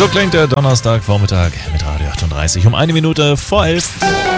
So klingt der Donnerstagvormittag mit Radio 38 um 1 Minute vor 11.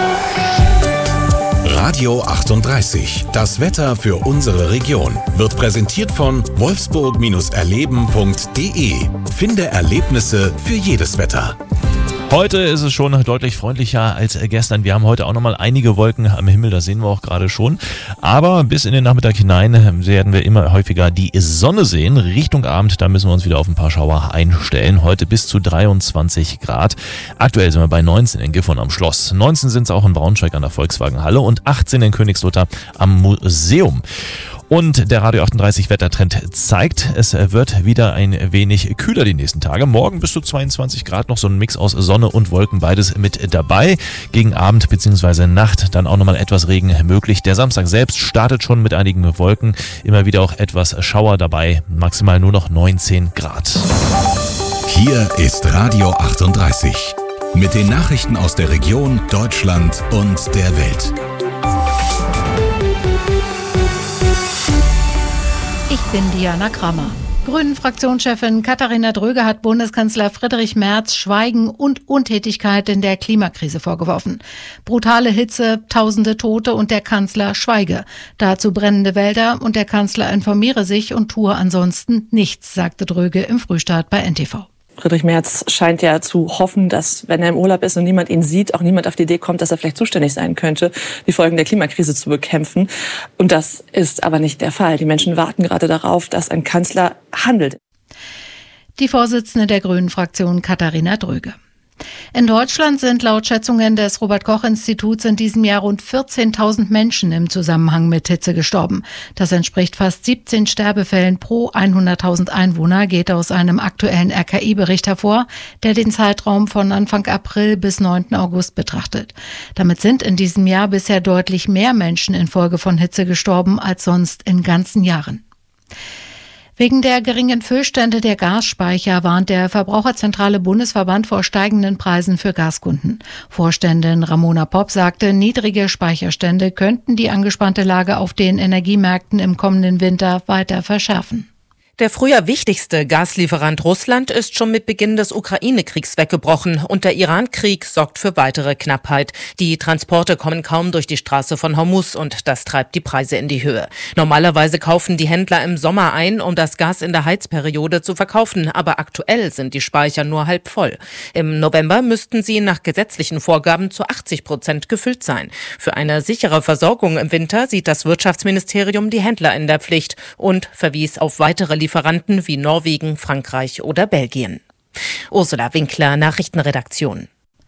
Radio 38, das Wetter für unsere Region, wird präsentiert von wolfsburg-erleben.de. Finde Erlebnisse für jedes Wetter. Heute ist es schon deutlich freundlicher als gestern. Wir haben heute auch nochmal einige Wolken am Himmel, das sehen wir auch gerade schon. Aber bis in den Nachmittag hinein werden wir immer häufiger die Sonne sehen. Richtung Abend, da müssen wir uns wieder auf ein paar Schauer einstellen. Heute bis zu 23 Grad. Aktuell sind wir bei 19 in Gifhorn am Schloss. 19 sind es auch in Braunschweig an der Volkswagenhalle und 18 in Königslutter am Museum. Und der Radio 38 Wettertrend zeigt, es wird wieder ein wenig kühler die nächsten Tage. Morgen bis zu 22 Grad, noch so ein Mix aus Sonne und Wolken, beides mit dabei. Gegen Abend bzw. Nacht dann auch nochmal etwas Regen möglich. Der Samstag selbst startet schon mit einigen Wolken, immer wieder auch etwas Schauer dabei, maximal nur noch 19 Grad. Hier ist Radio 38 mit den Nachrichten aus der Region, Deutschland und der Welt. Ich bin Diana Krammer. Grünen-Fraktionschefin Katharina Dröge hat Bundeskanzler Friedrich Merz Schweigen und Untätigkeit in der Klimakrise vorgeworfen. Brutale Hitze, tausende Tote und der Kanzler schweige. Dazu brennende Wälder und der Kanzler informiere sich und tue ansonsten nichts, sagte Dröge im Frühstart bei NTV. Friedrich Merz scheint ja zu hoffen, dass, wenn er im Urlaub ist und niemand ihn sieht, auch niemand auf die Idee kommt, dass er vielleicht zuständig sein könnte, die Folgen der Klimakrise zu bekämpfen. Und das ist aber nicht der Fall. Die Menschen warten gerade darauf, dass ein Kanzler handelt. Die Vorsitzende der Grünen-Fraktion Katharina Dröge. In Deutschland sind laut Schätzungen des Robert-Koch-Instituts in diesem Jahr rund 14.000 Menschen im Zusammenhang mit Hitze gestorben. Das entspricht fast 17 Sterbefällen pro 100.000 Einwohner, geht aus einem aktuellen RKI-Bericht hervor, der den Zeitraum von Anfang April bis 9. August betrachtet. Damit sind in diesem Jahr bisher deutlich mehr Menschen infolge von Hitze gestorben als sonst in ganzen Jahren. Wegen der geringen Füllstände der Gasspeicher warnt der Verbraucherzentrale Bundesverband vor steigenden Preisen für Gaskunden. Vorständin Ramona Popp sagte, niedrige Speicherstände könnten die angespannte Lage auf den Energiemärkten im kommenden Winter weiter verschärfen. Der früher wichtigste Gaslieferant Russland ist schon mit Beginn des Ukraine-Kriegs weggebrochen und der Iran-Krieg sorgt für weitere Knappheit. Die Transporte kommen kaum durch die Straße von Hormuz und das treibt die Preise in die Höhe. Normalerweise kaufen die Händler im Sommer ein, um das Gas in der Heizperiode zu verkaufen, aber aktuell sind die Speicher nur halb voll. Im November müssten sie nach gesetzlichen Vorgaben zu 80% gefüllt sein. Für eine sichere Versorgung im Winter sieht das Wirtschaftsministerium die Händler in der Pflicht und verwies auf weitere Lieferanten wie Norwegen, Frankreich oder Belgien. Ursula Winkler, Nachrichtenredaktion.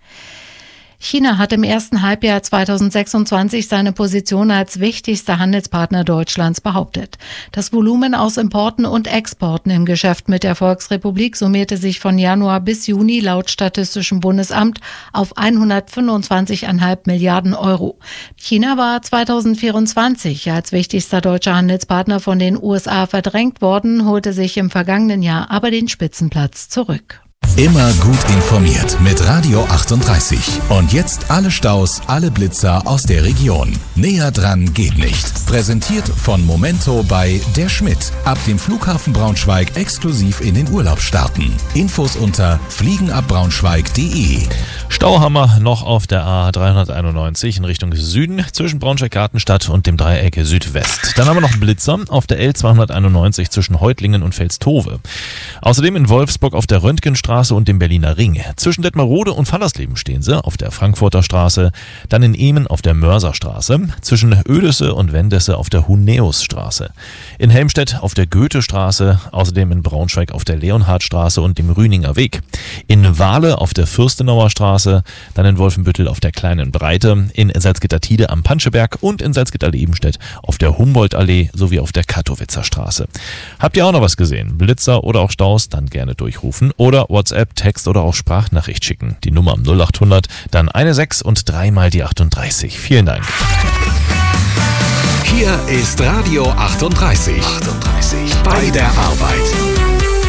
China hat im ersten Halbjahr 2026 seine Position als wichtigster Handelspartner Deutschlands behauptet. Das Volumen aus Importen und Exporten im Geschäft mit der Volksrepublik summierte sich von Januar bis Juni laut Statistischem Bundesamt auf 125,5 Milliarden Euro. China war 2024 als wichtigster deutscher Handelspartner von den USA verdrängt worden, holte sich im vergangenen Jahr aber den Spitzenplatz zurück. Immer gut informiert mit Radio 38. Und jetzt alle Staus, alle Blitzer aus der Region. Näher dran geht nicht. Präsentiert von Momento bei Der Schmidt. Ab dem Flughafen Braunschweig exklusiv in den Urlaub starten. Infos unter fliegenabbraunschweig.de. Stau haben wir noch auf der A391 in Richtung Süden zwischen Braunschweig-Gartenstadt und dem Dreieck Südwest. Dann haben wir noch Blitzer auf der L291 zwischen Heutlingen und Velstove. Außerdem in Wolfsburg auf der Röntgenstraße und dem Berliner Ring. Zwischen Detmerode und Fallersleben stehen sie auf der Frankfurter Straße, dann in Ehmen auf der Mörserstraße, zwischen Oedesse und Wendesse auf der Huneusstraße, in Helmstedt auf der Goethestraße, außerdem in Braunschweig auf der Leonhardstraße und dem Rüninger Weg, in Wahle auf der Fürstenauer Straße, dann in Wolfenbüttel auf der Kleinen Breite, in Salzgitter-Tiede am Panscheberg und in Salzgitter-Lebenstedt auf der Humboldtallee sowie auf der Katowitzer Straße. Habt ihr auch noch was gesehen? Blitzer oder auch Staus? Dann gerne durchrufen oder WhatsApp, Text oder auch Sprachnachricht schicken. Die Nummer am 0800, dann 16 und 3 mal die 38. Vielen Dank. Hier ist Radio 38. Bei der Arbeit.